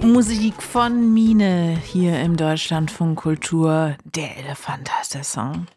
Musik von Mine hier im Deutschlandfunk Kultur. Der Elefant heißt der Song.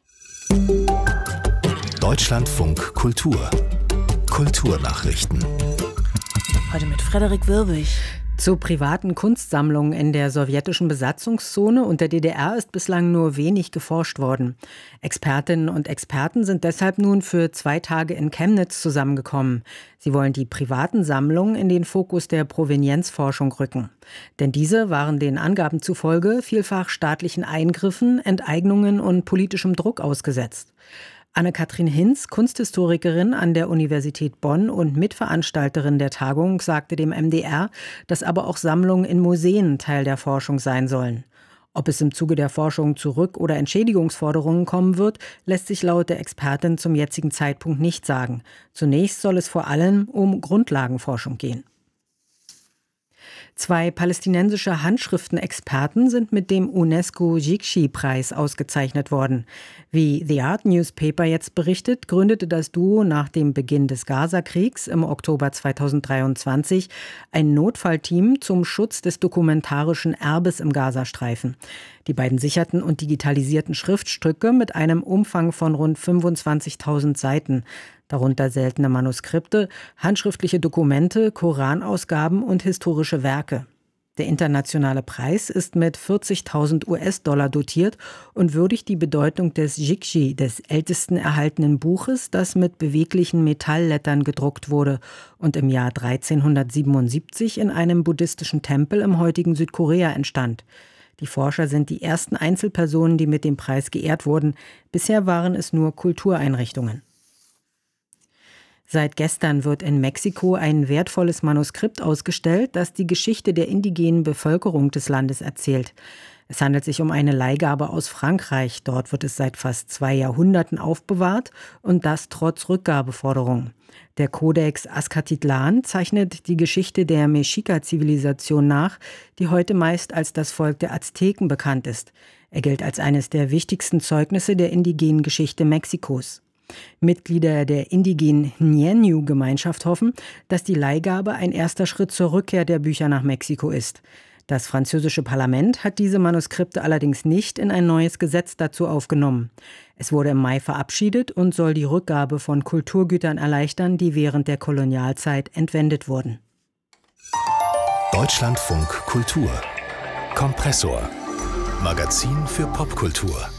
Deutschlandfunk Kultur. Kulturnachrichten. Heute mit Frederik Wirwig. Zu privaten Kunstsammlungen in der sowjetischen Besatzungszone und der DDR ist bislang nur wenig geforscht worden. Expertinnen und Experten sind deshalb nun für 2 Tage in Chemnitz zusammengekommen. Sie wollen die privaten Sammlungen in den Fokus der Provenienzforschung rücken. Denn diese waren den Angaben zufolge vielfach staatlichen Eingriffen, Enteignungen und politischem Druck ausgesetzt. Anne-Kathrin Hinz, Kunsthistorikerin an der Universität Bonn und Mitveranstalterin der Tagung, sagte dem MDR, dass aber auch Sammlungen in Museen Teil der Forschung sein sollen. Ob es im Zuge der Forschung zu Rück- oder Entschädigungsforderungen kommen wird, lässt sich laut der Expertin zum jetzigen Zeitpunkt nicht sagen. Zunächst soll es vor allem um Grundlagenforschung gehen. 2 palästinensische Handschriftenexperten sind mit dem UNESCO-Jikshi-Preis ausgezeichnet worden. Wie The Art Newspaper jetzt berichtet, gründete das Duo nach dem Beginn des Gaza-Kriegs im Oktober 2023 ein Notfallteam zum Schutz des dokumentarischen Erbes im Gazastreifen. Die beiden sicherten und digitalisierten Schriftstücke mit einem Umfang von rund 25.000 Seiten. Darunter seltene Manuskripte, handschriftliche Dokumente, Koranausgaben und historische Werke. Der internationale Preis ist mit 40.000 US-Dollar dotiert und würdigt die Bedeutung des Jikshi, des ältesten erhaltenen Buches, das mit beweglichen Metalllettern gedruckt wurde und im Jahr 1377 in einem buddhistischen Tempel im heutigen Südkorea entstand. Die Forscher sind die ersten Einzelpersonen, die mit dem Preis geehrt wurden. Bisher waren es nur Kultureinrichtungen. Seit gestern wird in Mexiko ein wertvolles Manuskript ausgestellt, das die Geschichte der indigenen Bevölkerung des Landes erzählt. Es handelt sich um eine Leihgabe aus Frankreich. Dort wird es seit fast 2 Jahrhunderten aufbewahrt und das trotz Rückgabeforderungen. Der Codex Azcatitlan zeichnet die Geschichte der Mexica-Zivilisation nach, die heute meist als das Volk der Azteken bekannt ist. Er gilt als eines der wichtigsten Zeugnisse der indigenen Geschichte Mexikos. Mitglieder der indigenen Ñenü-Gemeinschaft hoffen, dass die Leihgabe ein erster Schritt zur Rückkehr der Bücher nach Mexiko ist. Das französische Parlament hat diese Manuskripte allerdings nicht in ein neues Gesetz dazu aufgenommen. Es wurde im Mai verabschiedet und soll die Rückgabe von Kulturgütern erleichtern, die während der Kolonialzeit entwendet wurden. Deutschlandfunk Kultur. Kompressor. Magazin für Popkultur.